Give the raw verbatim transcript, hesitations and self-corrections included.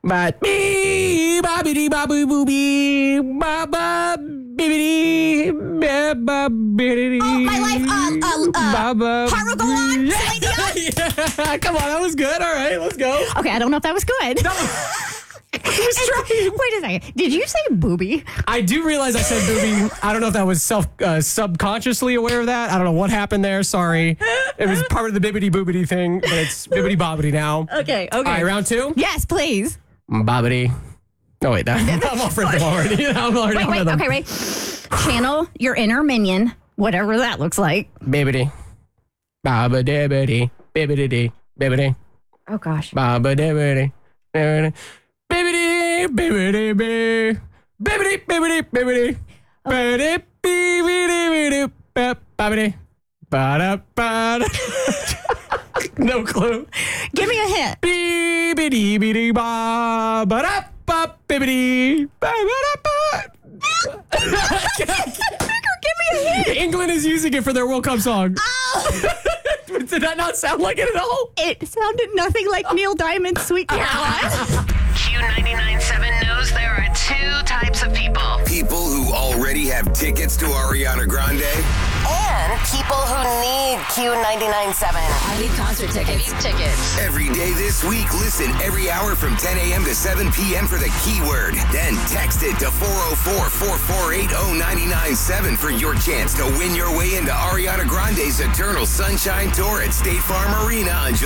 But me, bobbity, bobby, booby, baba, bibbity, baba, bibbity. Oh, my life. Uh, uh, uh, baba. Heart will go on. Celine Dion. Yeah, come on, that was good. All right, let's go. Okay, I don't know if that was good. No. I was trying. Wait a second. Did you say booby? I do realize I said booby. I don't know if that was self uh, subconsciously aware of that. I don't know what happened there. Sorry. It was part of the bibbity boobity thing, but it's bibbity bobbity now. Okay, okay. All right, round two? Yes, please. Bobbity. Oh, wait. That, I'm off rhythm already. I'm already Wait, off wait. rhythm. Okay, wait. Channel your inner minion, whatever that looks like. Bibbity. Baba dibbity. Bibbity. Bibbity. Oh, gosh. Baba dibbity. Bibbity. Bibbity. Bibbity. Bibbity. Bibbity. Bibbity. Bibbity. Bibbity. Bibbity. Bibbity. Bibbity. Ba-da-ba-da. No clue. Give me a hint. Bibbity. Bibbity. Ba-ba-da-ba. Bibbity. Ba-ba-da-ba. Give me a hint. England is using it for their World Cup song. Oh, Did that not sound like it at all? it sounded nothing like Neil Diamond's Sweet Caroline. Q ninety-nine point seven knows there are two types of people. People who already have tickets to Ariana Grande. And people who need Q ninety-nine point seven. I need concert tickets. Tickets. Every day this week, listen every hour from ten a.m. to seven p.m. for the keyword. Then text it to four oh four, four four eight, oh nine nine seven for your chance to win your way into Ariana Grande's Eternal Sunshine Tour at State Farm Arena on July